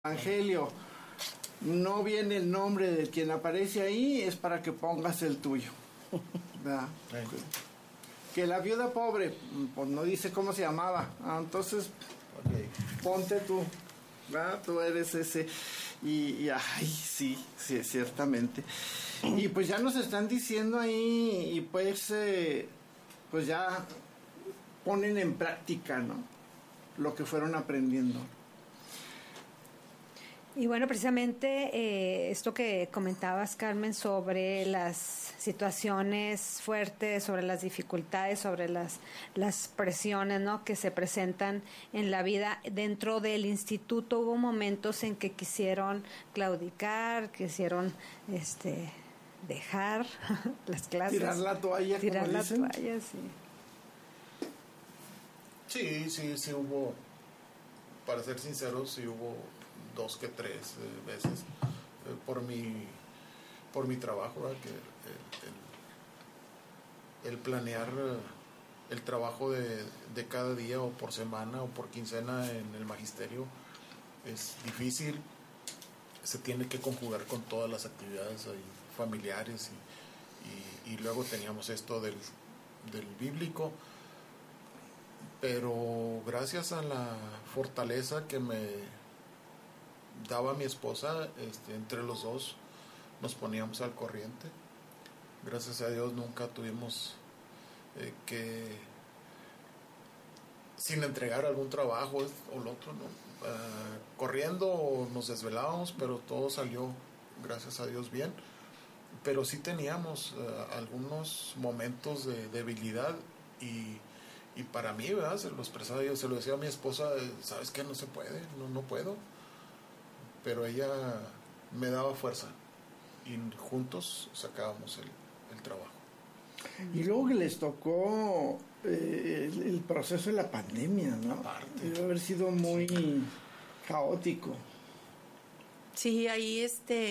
Evangelio no viene el nombre de quien aparece ahí, es para que pongas el tuyo, ¿verdad? Que la viuda pobre, pues no dice cómo se llamaba, entonces ponte tú, ¿verdad? Tú eres ese, y ay, sí, ciertamente. Y pues ya nos están diciendo ahí, y pues ya ponen en práctica, ¿no?, lo que fueron aprendiendo. Y bueno, precisamente esto que comentabas, Carmen, sobre las situaciones fuertes, sobre las dificultades, sobre las presiones, ¿no?, que se presentan en la vida dentro del instituto. Hubo momentos en que quisieron claudicar, quisieron dejar las clases, tirar la toalla, tirar como la dicen. toalla, Sí hubo, para ser sinceros, sí hubo 2 que 3 veces por mi trabajo, ¿verdad? Que el planear el trabajo de cada día, o por semana o por quincena en el magisterio, es difícil. Se tiene que conjugar con todas las actividades familiares y luego teníamos esto del bíblico, pero gracias a la fortaleza que me daba mi esposa, entre los dos nos poníamos al corriente. Gracias a Dios nunca tuvimos que, sin entregar algún trabajo o lo otro, ¿no? Corriendo, o nos desvelábamos, pero todo salió, gracias a Dios, bien. Pero sí teníamos algunos momentos de debilidad, y para mí, ¿verdad?, se lo expresaba yo, se lo decía a mi esposa: ¿sabes qué? No se puede, no puedo. Pero ella me daba fuerza y juntos sacábamos el trabajo. Y luego que les tocó el proceso de la pandemia, ¿no? Aparte. Debe haber sido muy caótico. Sí, ahí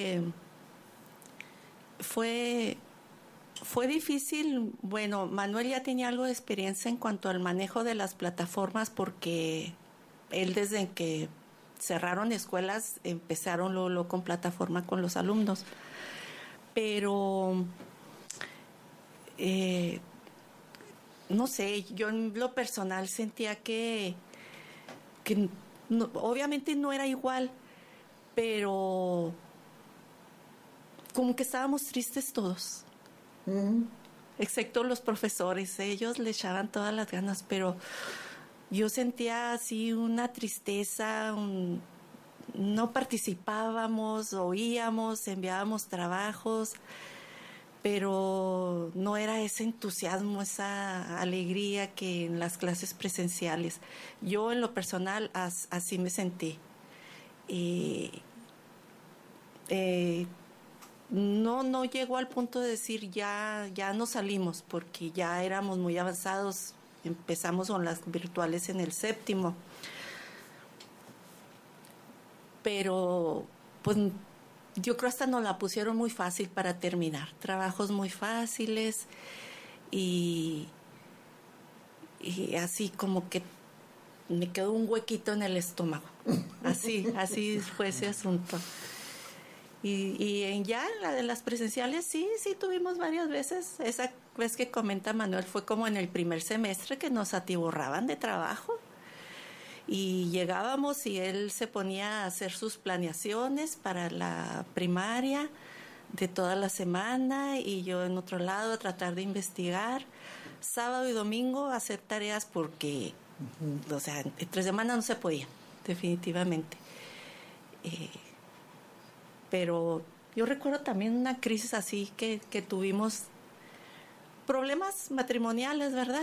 fue difícil. Bueno, Manuel ya tenía algo de experiencia en cuanto al manejo de las plataformas, porque él, desde que cerraron escuelas, empezaron luego con plataforma con los alumnos. Pero no sé, yo en lo personal sentía que no, obviamente no era igual, pero como que estábamos tristes todos. Excepto los profesores, ellos le echaban todas las ganas, pero yo sentía así una tristeza, no participábamos, oíamos, enviábamos trabajos, pero no era ese entusiasmo, esa alegría que en las clases presenciales. Yo en lo personal así me sentí. No llegó al punto de decir ya nos salimos, porque ya éramos muy avanzados. Empezamos con las virtuales en el 7º, pero pues yo creo hasta nos la pusieron muy fácil para terminar, trabajos muy fáciles, y así como que me quedó un huequito en el estómago. Así fue ese asunto. Y ya en la de las presenciales sí tuvimos varias veces. Esa vez que comenta Manuel fue como en el primer semestre, que nos atiborraban de trabajo, y llegábamos y él se ponía a hacer sus planeaciones para la primaria de toda la semana, y yo en otro lado a tratar de investigar, sábado y domingo a hacer tareas, porque o sea, entre semana no se podía, definitivamente. Pero yo recuerdo también una crisis así que tuvimos, problemas matrimoniales, ¿verdad?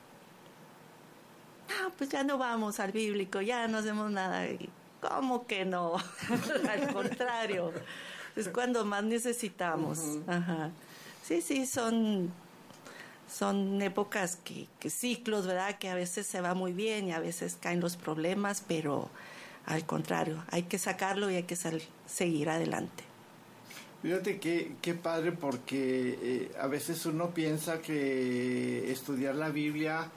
Pues ya no vamos al bíblico, ya no hacemos nada. ¿Cómo que no? Al contrario, es cuando más necesitamos. Ajá. Sí, son épocas que ciclos, ¿verdad?, que a veces se va muy bien y a veces caen los problemas, pero al contrario, hay que sacarlo y hay que seguir adelante. Fíjate qué padre, porque a veces uno piensa que estudiar la Biblia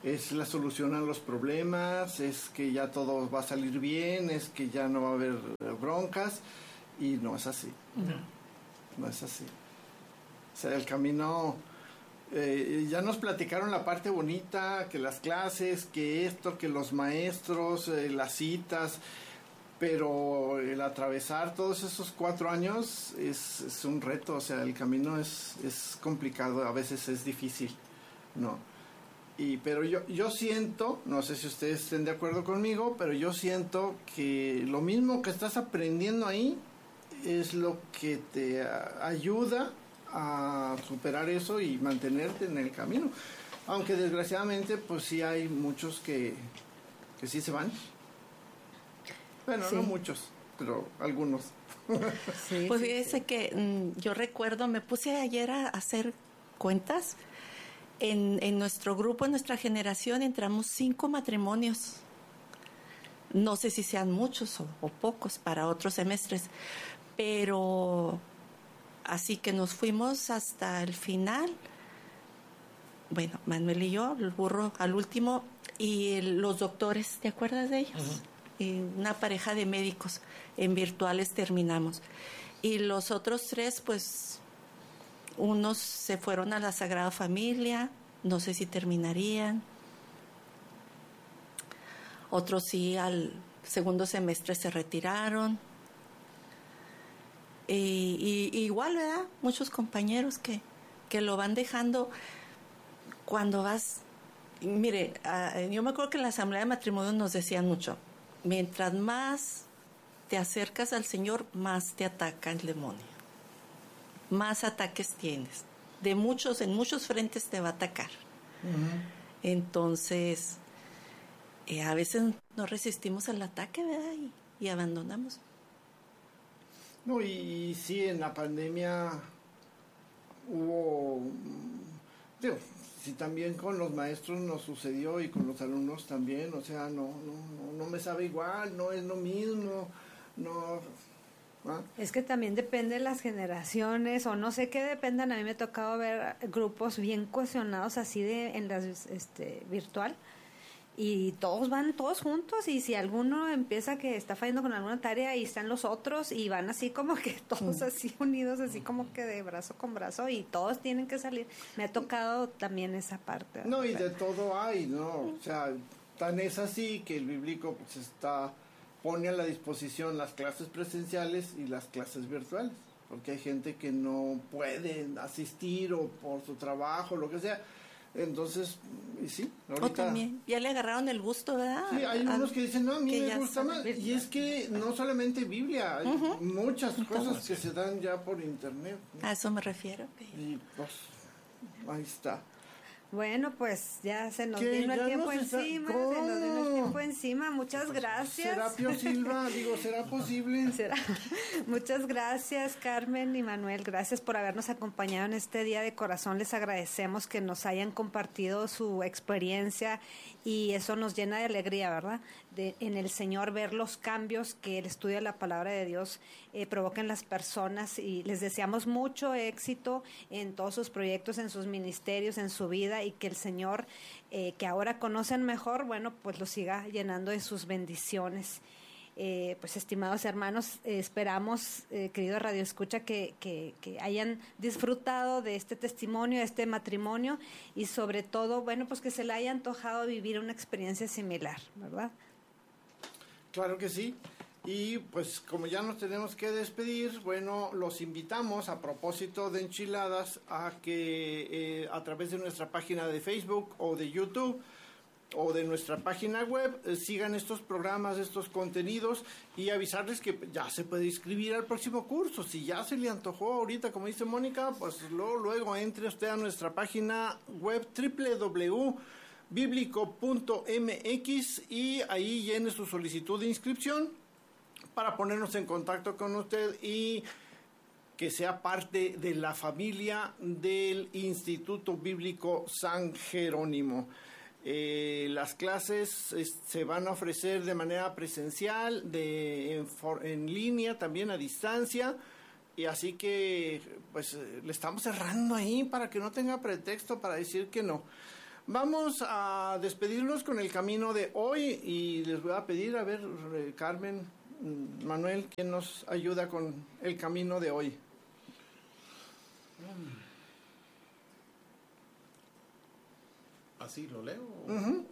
es la solución a los problemas, es que ya todo va a salir bien, es que ya no va a haber broncas, y no es así. No es así. O sea, el camino, ya nos platicaron la parte bonita, que las clases, que esto, que los maestros, las citas, pero el atravesar todos esos 4 años es un reto. O sea, el camino es complicado, a veces es difícil, ¿no? Pero yo siento, no sé si ustedes estén de acuerdo conmigo, pero yo siento que lo mismo que estás aprendiendo ahí es lo que te ayuda a superar eso y mantenerte en el camino. Aunque desgraciadamente pues sí hay muchos que sí se van. Bueno, sí. No muchos, pero algunos. Sí, pues fíjese que yo recuerdo, me puse ayer a hacer cuentas. En nuestro grupo, en nuestra generación, entramos 5 matrimonios. No sé si sean muchos o pocos para otros semestres, pero así que nos fuimos hasta el final. Bueno, Manuel y yo, el burro al último, y los doctores, ¿te acuerdas de ellos? Uh-huh. Y una pareja de médicos, en virtuales terminamos. Y los otros 3, pues, unos se fueron a la Sagrada Familia, no sé si terminarían. Otros sí, al segundo semestre se retiraron. Y igual, ¿verdad? Muchos compañeros que lo van dejando cuando vas. Mire, yo me acuerdo que en la asamblea de matrimonio nos decían mucho, mientras más te acercas al Señor, más te ataca el demonio. Más ataques tienes. En muchos frentes te va a atacar. Uh-huh. Entonces, a veces no resistimos al ataque, ¿verdad? Y abandonamos. No, y sí, en la pandemia hubo, digo, sí, también con los maestros nos sucedió y con los alumnos también, o sea, no me sabe igual, no es lo mismo, no. ¿Ah? Es que también depende de las generaciones, o no sé qué dependan. A mí me ha tocado ver grupos bien cohesionados así en las virtual, y todos van todos juntos, y si alguno empieza que está fallando con alguna tarea, y están los otros y van así como que todos así unidos, así como que de brazo con brazo, y todos tienen que salir. Me ha tocado también esa parte. No, y de todo hay, ¿no? O sea, tan es así que el bíblico pues pone a la disposición las clases presenciales y las clases virtuales, porque hay gente que no puede asistir o por su trabajo, lo que sea. Entonces, y sí, ahorita... O también, ya le agarraron el gusto, ¿verdad? Sí, hay unos que dicen, no, a mí me gusta más. Y es que no solamente Biblia, hay muchas cosas que se dan ya por internet, ¿no? A eso me refiero. Y pues, ahí está. Bueno, pues ya se nos vino el tiempo encima. Se nos vino el tiempo encima. Muchas gracias. Serapio Silva, ¿será posible? Muchas gracias, Carmen y Manuel. Gracias por habernos acompañado en este día. De corazón les agradecemos que nos hayan compartido su experiencia, y eso nos llena de alegría, ¿verdad? En el Señor, ver los cambios que el estudio de la palabra de Dios provoca en las personas, y les deseamos mucho éxito en todos sus proyectos, en sus ministerios, en su vida, y que el Señor, que ahora conocen mejor, bueno, pues los siga llenando de sus bendiciones. Pues estimados hermanos, esperamos, querido Radio Escucha, que hayan disfrutado de este testimonio, de este matrimonio, y sobre todo, bueno, pues que se le haya antojado vivir una experiencia similar, ¿verdad? Claro que sí. Y pues como ya nos tenemos que despedir, bueno, los invitamos, a propósito de enchiladas, a que a través de nuestra página de Facebook o de YouTube o de nuestra página web sigan estos programas, estos contenidos, y avisarles que ya se puede inscribir al próximo curso. Si ya se le antojó ahorita, como dice Mónica, pues luego entre usted a nuestra página web www.biblico.mx y ahí llene su solicitud de inscripción para ponernos en contacto con usted y que sea parte de la familia del Instituto Bíblico San Jerónimo. Las clases se van a ofrecer de manera presencial, en línea, también a distancia, y así que pues le estamos cerrando ahí para que no tenga pretexto para decir que no. Vamos a despedirnos con el camino de hoy y les voy a pedir, a ver, Carmen, Manuel, ¿quién nos ayuda con el camino de hoy? Así lo leo. Uh-huh.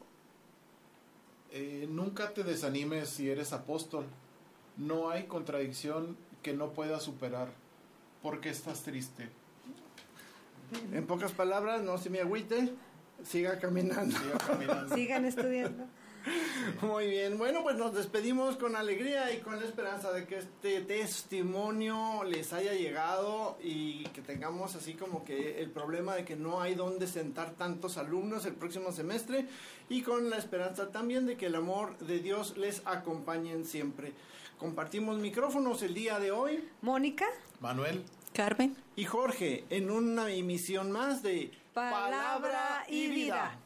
Nunca te desanimes si eres apóstol. No hay contradicción que no puedas superar. ¿Por qué estás triste? En pocas palabras, no se me agüite, siga caminando. Sigan estudiando. Muy bien, bueno, pues nos despedimos con alegría y con la esperanza de que este testimonio les haya llegado y que tengamos así como que el problema de que no hay dónde sentar tantos alumnos el próximo semestre, y con la esperanza también de que el amor de Dios les acompañe siempre. Compartimos micrófonos el día de hoy, Mónica, Manuel, Carmen y Jorge, en una emisión más de Palabra y Vida.